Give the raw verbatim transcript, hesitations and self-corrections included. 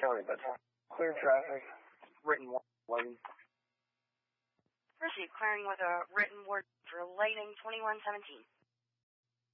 County, but clear traffic, written warning. Proceed, clearing with a written word for lighting twenty-one seventeen.